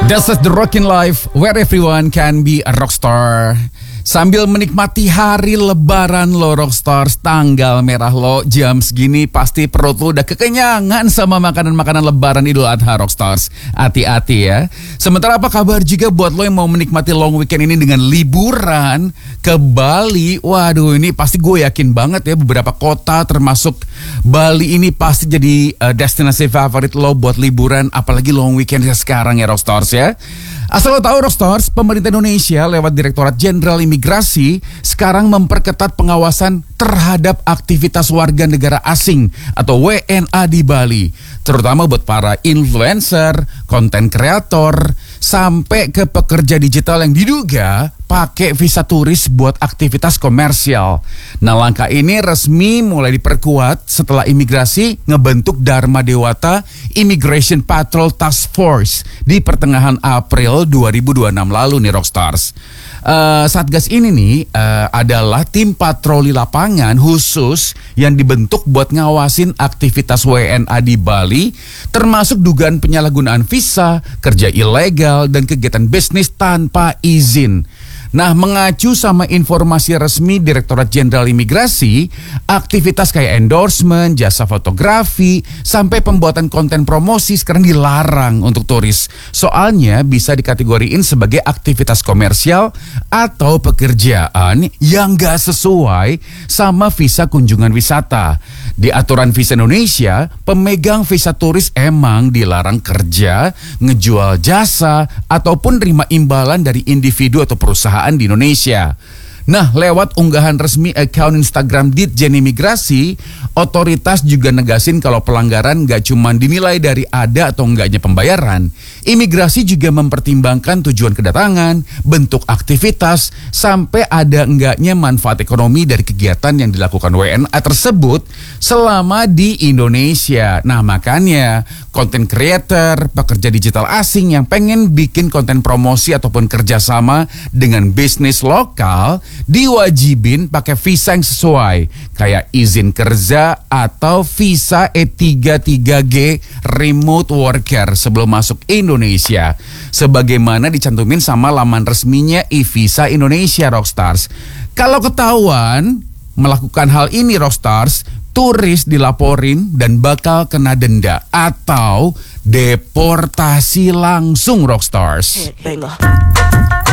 This is the rockin' life where everyone can be a rockstar. Sambil menikmati hari lebaran lo rockstars, tanggal merah lo, jam segini pasti perut lo udah kekenyangan sama makanan-makanan lebaran Idul Adha rockstars. Hati-hati ya. Sementara apa kabar juga buat lo yang mau menikmati long weekend ini dengan liburan ke Bali? Waduh, ini pasti gue yakin banget ya beberapa kota termasuk Bali ini pasti jadi destinasi favorit lo buat liburan, apalagi long weekend sekarang ya rockstars ya. Asal lo tahu rockstars, pemerintah Indonesia lewat Direktorat Jenderal Imigrasi sekarang memperketat pengawasan terhadap aktivitas warga negara asing atau WNA di Bali, terutama buat para influencer, konten kreator, sampai ke pekerja digital yang diduga pakai visa turis buat aktivitas komersial. Nah, langkah ini resmi mulai diperkuat setelah imigrasi ngebentuk Dharma Dewata Immigration Patrol Task Force di pertengahan April 2026 lalu nih rockstars. Satgas ini nih adalah tim patroli lapangan khusus yang dibentuk buat ngawasin aktivitas WNA di Bali, termasuk dugaan penyalahgunaan visa, kerja ilegal, dan kegiatan bisnis tanpa izin. Nah, mengacu sama informasi resmi Direktorat Jenderal Imigrasi, aktivitas kayak endorsement, jasa fotografi, sampai pembuatan konten promosi sekarang dilarang untuk turis. Soalnya bisa dikategoriin sebagai aktivitas komersial atau pekerjaan yang gak sesuai sama visa kunjungan wisata. Di aturan visa Indonesia, pemegang visa turis emang dilarang kerja, ngejual jasa, ataupun terima imbalan dari individu atau perusahaan di Indonesia. Nah, lewat unggahan resmi akun Instagram Ditjen Imigrasi, otoritas juga negasin kalau pelanggaran gak cuma dinilai dari ada atau enggaknya pembayaran. Imigrasi juga mempertimbangkan tujuan kedatangan, bentuk aktivitas, sampai ada enggaknya manfaat ekonomi dari kegiatan yang dilakukan WNA tersebut selama di Indonesia. Nah, makanya konten creator, pekerja digital asing yang pengen bikin konten promosi ataupun kerjasama dengan bisnis lokal diwajibin pakai visa yang sesuai, kayak izin kerja atau visa E33G remote worker sebelum masuk Indonesia, sebagaimana dicantumin sama laman resminya e-visa Indonesia rockstars. Kalau ketahuan melakukan hal ini rockstars, turis dilaporin dan bakal kena denda atau deportasi langsung rockstars.